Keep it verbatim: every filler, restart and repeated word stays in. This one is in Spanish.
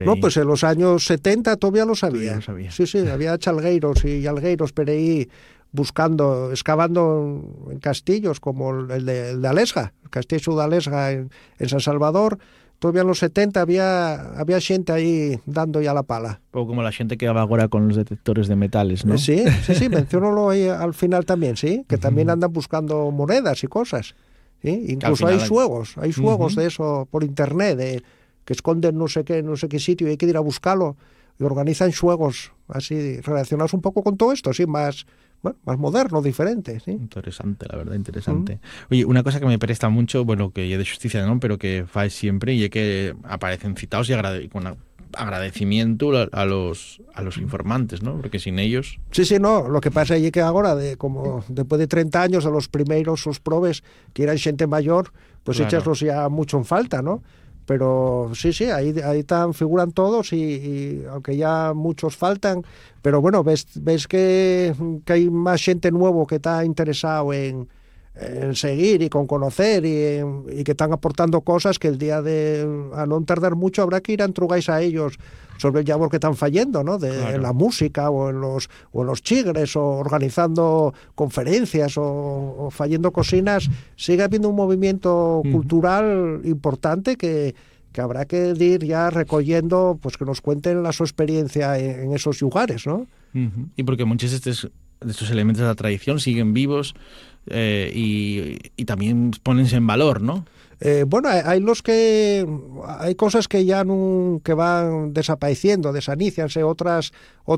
No, pues en los años setenta todavía lo sabía. Lo sabía. Sí, sí, había chalgueiros y algueiros por ahí buscando, excavando en castillos como el de, el de Alesga, el castillo de Alesga en, en San Salvador. Todavía en los setenta había, había gente ahí dando ya la pala. Un poco como la gente que va ahora con los detectores de metales, ¿no? Eh, Sí, sí, sí, menciónalo ahí al final también, sí, que también andan buscando monedas y cosas. ¿Sí? Incluso hay final- juegos, hay juegos Ujú. de eso por internet, de, que esconden no sé qué, no sé qué sitio y hay que ir a buscarlo y organizan juegos así relacionados un poco con todo esto, sí, más, bueno, más moderno, diferente, sí. Interesante, la verdad, Mm. interesante. Oye, una cosa que me presta mucho, bueno, que é de justicia, non? Pero que fai siempre y é que aparecen citados y agrade con a- agradecimiento a, a los a los informantes, ¿no? Porque sin ellos... Sí, sí, no, lo que pasa é que agora, de, como después de treinta años de los primeiros os probes que eran xente mayor, pues Claro. echaslos ya mucho en falta, ¿no? Pero sí, sí, ahí, ahí están, figuran todos y, y aunque ya muchos faltan, pero bueno, ves, ves que, que hay más gente nuevo que está interesado en, en seguir y con conocer y, en- y que están aportando cosas que el día de, a no tardar mucho, habrá que ir a entrugáis a ellos sobre el labor que están fallendo, ¿no? De, Claro. En la música o en los, o en los chigres o organizando conferencias o, o fallendo cocinas. Sigue habiendo un movimiento Ujú. cultural importante que, que habrá que ir ya recogiendo, pues que nos cuenten la su experiencia en, en esos lugares, ¿no? Ujú. Y porque muchos de estos, de estos elementos de la tradición siguen vivos eh, y, y también ponense en valor, ¿no? Eh, bueno, hay, hay los que hay cosas que ya no, que van desapareciendo, desanícianse, otras